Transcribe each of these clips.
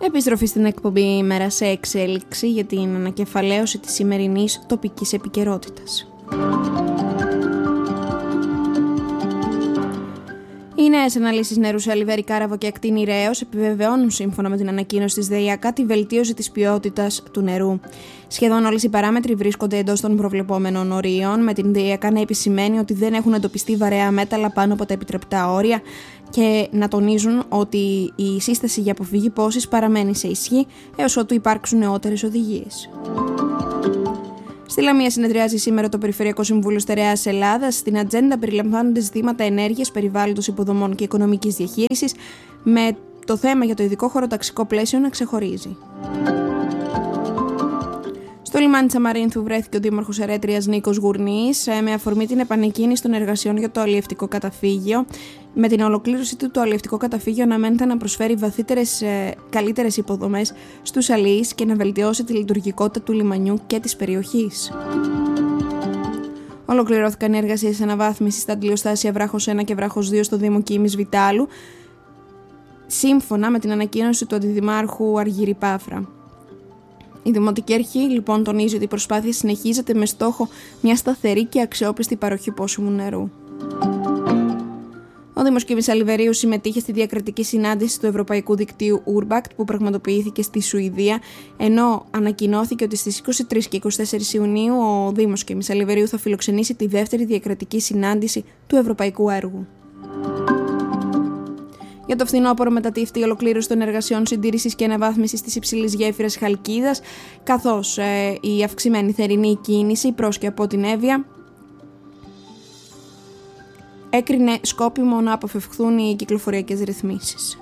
Επιστροφή στην εκπομπή «Μέρα σε εξέλιξη» για την ανακεφαλαίωση της σημερινής τοπικής επικαιρότητας. Οι νέες αναλύσεις νερού σε Αλιβέρη, Κάραβο και ακτίνη Ρέως επιβεβαιώνουν, σύμφωνα με την ανακοίνωση της ΔΕΙΑΚΑ, τη βελτίωση της ποιότητας του νερού. Σχεδόν όλες οι παράμετροι βρίσκονται εντός των προβλεπόμενων ορίων, με την ΔΕΙΑΚΑ να επισημαίνει ότι δεν έχουν εντοπιστεί βαρέα μέταλλα πάνω από τα επιτρεπτά όρια και να τονίζουν ότι η σύσταση για αποφυγή πόσης παραμένει σε ισχύ έως ότου υπάρξουν νεότερες οδηγίες. Στη Λαμία συνεδριάζει σήμερα το Περιφερειακό Συμβούλιο Στερεάς Ελλάδας. Στην ατζέντα περιλαμβάνονται ζητήματα ενέργειας, περιβάλλοντος, υποδομών και οικονομικής διαχείρισης, με το θέμα για το ειδικό χωροταξικό πλαίσιο να ξεχωρίζει. Στο λιμάνι της Αμαρίνθου βρέθηκε ο Δήμαρχος Ερέτριας Νίκος Γουρνής με αφορμή την επανεκκίνηση των εργασιών για το αλλιευτικό καταφύγιο. Με την ολοκλήρωση του, το αλλιευτικό καταφύγιο αναμένεται να προσφέρει καλύτερες υποδομές στους αλλιείς και να βελτιώσει τη λειτουργικότητα του λιμανιού και της περιοχής. Ολοκληρώθηκαν οι εργασίες αναβάθμισης στα αντιλιοστάσια Βράχος 1 και Βράχος 2 στο Δήμο Κίμης Βιτάλου, σύμφωνα με την ανακοίνωση του Αντιδημάρχου Αργύρη Πάφρα. Η Δημοτική Αρχή λοιπόν τονίζει ότι η προσπάθεια συνεχίζεται με στόχο μια σταθερή και αξιόπιστη παροχή πόσιμου νερού. Ο Δήμος Κίμης Αλιβερίου συμμετείχε στη διακρατική συνάντηση του Ευρωπαϊκού Δικτύου Urbact που πραγματοποιήθηκε στη Σουηδία, ενώ ανακοινώθηκε ότι στις 23 και 24 Ιουνίου ο Δήμος Κίμης Αλιβερίου θα φιλοξενήσει τη δεύτερη διακρατική συνάντηση του Ευρωπαϊκού Έργου. Για το φθινόπωρο μετατίθεται η ολοκλήρωση των εργασιών συντήρησης και αναβάθμισης της υψηλής γέφυρας Χαλκίδας, καθώς η αυξημένη θερινή κίνηση προς και από την Εύβοια έκρινε σκόπιμο να αποφευχθούν οι κυκλοφοριακές ρυθμίσεις.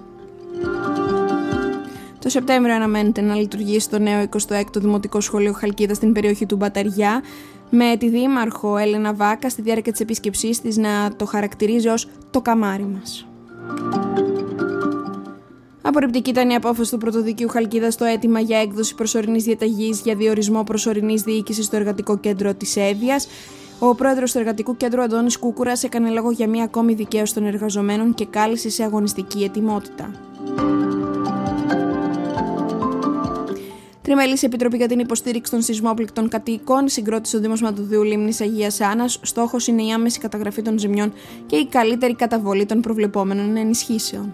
Το Σεπτέμβριο αναμένεται να λειτουργήσει το νέο 26ο Δημοτικό Σχολείο Χαλκίδα στην περιοχή του Μπαταριά, με τη Δήμαρχο Έλενα Βάκα στη διάρκεια της επίσκεψής της να το χαρακτηρίζει ως το καμάρι μας. Απορριπτική ήταν η απόφαση του Πρωτοδικείου Χαλκίδας στο αίτημα για έκδοση προσωρινής διαταγής για διορισμό προσωρινής διοίκησης στο Εργατικό Κέντρο της Εύβοιας. Ο πρόεδρος του Εργατικού Κέντρου, Αντώνης Κούκουρας, έκανε λόγο για μία ακόμη δικαίωση των εργαζομένων και κάλεσε σε αγωνιστική ετοιμότητα. Τριμελής Επιτροπή για την υποστήριξη των σεισμόπληκτων κατοίκων συγκρότησε ο Δήμος Μαντουδίου Λίμνης Αγίας Άννας. Στόχος είναι η άμεση καταγραφή των ζημιών και η καλύτερη καταβολή των προβλεπόμενων ενισχύσεων.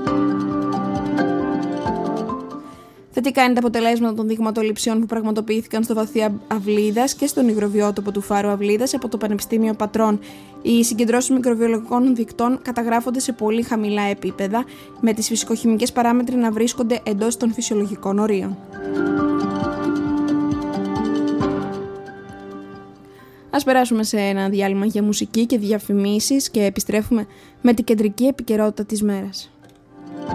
Θετικά είναι τα αποτελέσματα των δειγματοληψιών που πραγματοποιήθηκαν στο βαθύ Αυλίδας και στον υγροβιότοπο του Φάρου Αυλίδας από το Πανεπιστήμιο Πατρών. Οι συγκεντρώσεις μικροβιολογικών δικτών καταγράφονται σε πολύ χαμηλά επίπεδα, με τις φυσικοχημικές παράμετροι να βρίσκονται εντός των φυσιολογικών ορίων. Ας περάσουμε σε ένα διάλειμμα για μουσική και διαφημίσεις και επιστρέφουμε με την κεντρική επικαιρότητα της μέρας.